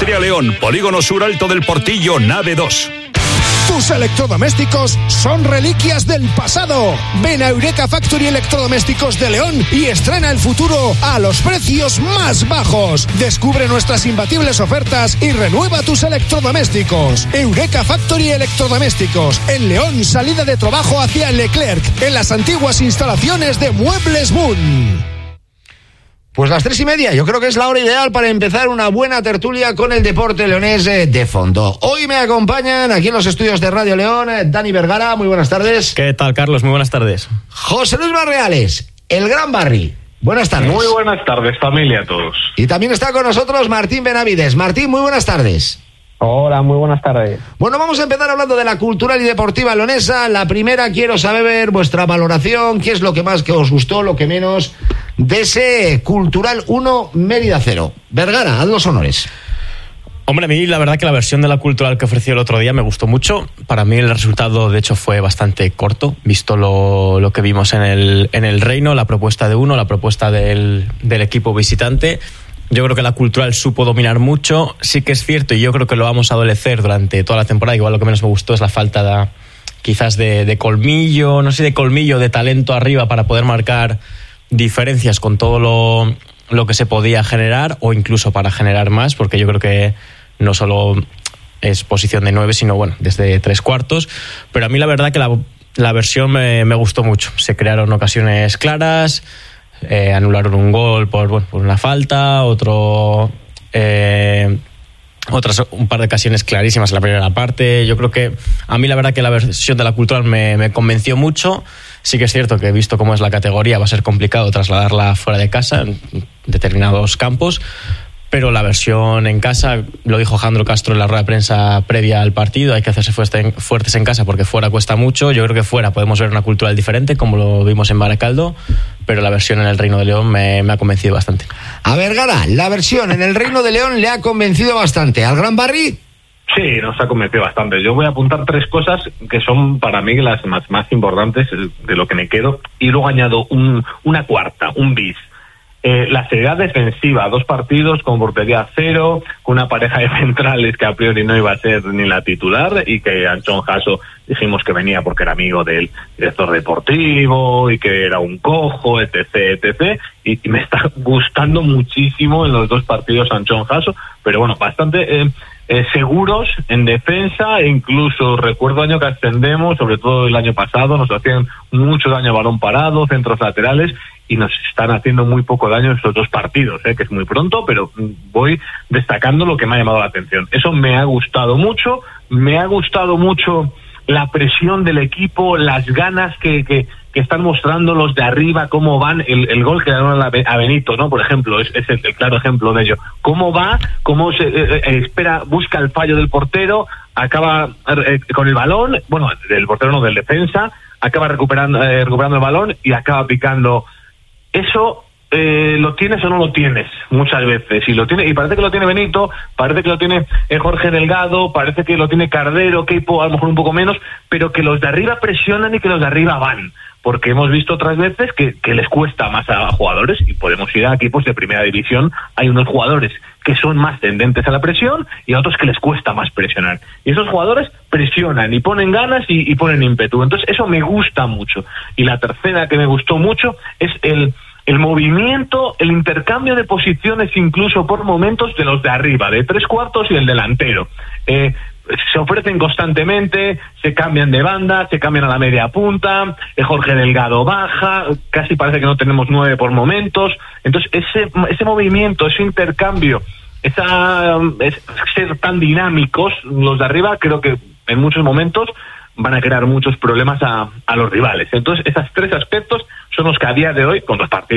Industria León, Polígono Sur Alto del Portillo, nave 2. Tus electrodomésticos son reliquias del pasado. Ven a Eureka Factory Electrodomésticos de León y estrena el futuro a los precios más bajos. Descubre nuestras imbatibles ofertas y renueva tus electrodomésticos. Eureka Factory Electrodomésticos en León, salida de trabajo hacia Leclerc, en las antiguas instalaciones de Muebles Boon. Pues las 3:30, yo creo que es la hora ideal para empezar una buena tertulia con el deporte leonés de fondo. Hoy me acompañan aquí en los estudios de Radio León Dani Vergara, muy buenas tardes. ¿Qué tal, Carlos? Muy buenas tardes. José Luis Barreales, el Gran Barry. Buenas tardes. Muy buenas tardes, familia, a todos. Y también está con nosotros Martín Benavides. Martín, muy buenas tardes. Hola, muy buenas tardes. Bueno, vamos a empezar hablando de la cultural y deportiva leonesa. La primera, quiero saber vuestra valoración, qué es lo que más que os gustó, lo que menos, de ese Cultural 1 Mérida 0. Vergara, haz los honores. Hombre, a mí la verdad que la versión de la cultural que ofreció el otro día me gustó mucho. Para mí el resultado, de hecho, fue bastante corto, visto lo que vimos en el Reino, la propuesta de uno, la propuesta del equipo visitante. Yo creo que la cultural supo dominar mucho. Sí que es cierto, y yo creo que lo vamos a adolecer durante toda la temporada. Igual lo que menos me gustó es la falta quizás de colmillo, no sé, de colmillo, de talento arriba para poder marcar diferencias con todo lo que se podía generar, o incluso para generar más, porque yo creo que no solo es posición de 9, sino bueno, desde 3/4. Pero a mí la verdad que la versión me gustó mucho. Se crearon ocasiones claras, anularon un gol por una falta, otras un par de ocasiones clarísimas en la primera parte. Yo creo que a mí la verdad que la versión de la cultural me convenció mucho. Sí que es cierto que, he visto cómo es la categoría, va a ser complicado trasladarla fuera de casa en determinados campos, pero la versión en casa, lo dijo Jandro Castro en la rueda de prensa previa al partido, hay que hacerse fuertes en casa porque fuera cuesta mucho. Yo creo que fuera podemos ver una cultural diferente, como lo vimos en Baracaldo, pero la versión en el Reino de León me ha convencido bastante. A Vergara, la versión en el Reino de León le ha convencido bastante. ¿Al Gran Barry? Sí, nos ha convencido bastante. Yo voy a apuntar 3 cosas que son para mí las más importantes de lo que me quedo, y luego añado una cuarta, un bis. La seriedad defensiva, 2 partidos con portería 0, con una pareja de centrales que a priori no iba a ser ni la titular, y que Anchón Jasso dijimos que venía porque era amigo del director deportivo y que era un cojo, etc. Y me está gustando muchísimo en los 2 partidos Anchón Jasso, pero bueno, bastante seguros en defensa. Incluso recuerdo año que ascendemos, sobre todo el año pasado, nos hacían mucho daño a balón parado, centros laterales, y nos están haciendo muy poco daño en estos 2 partidos, que es muy pronto, pero voy destacando lo que me ha llamado la atención. Eso me ha gustado mucho la presión del equipo, las ganas que están mostrando los de arriba, cómo van, el gol que dieron a Benito, ¿no? Por ejemplo, es el claro ejemplo de ello. Cómo va, cómo se espera, busca el fallo del portero, acaba con el balón, bueno, del portero no, del defensa, acaba recuperando el balón y acaba picando. Eso lo tienes o no lo tienes muchas veces, y parece que lo tiene Benito, parece que lo tiene Jorge Delgado, parece que lo tiene Cardero, Keipo a lo mejor un poco menos, pero que los de arriba presionan y que los de arriba van, porque hemos visto otras veces que les cuesta más a jugadores, y podemos ir a equipos de primera división, hay unos jugadores que son más tendentes a la presión y a otros que les cuesta más presionar, y esos jugadores presionan y ponen ganas y ponen ímpetu. Entonces eso me gusta mucho. Y la tercera que me gustó mucho es el movimiento, el intercambio de posiciones, incluso por momentos, de los de arriba, de 3/4 y el delantero. Se ofrecen constantemente, se cambian de banda, se cambian a la media punta, Jorge Delgado baja, casi parece que no tenemos 9 por momentos. Entonces ese movimiento, ese intercambio, ser tan dinámicos los de arriba, creo que en muchos momentos van a crear muchos problemas a los rivales. Entonces esos 3 aspectos son los que a día de hoy, con los partidos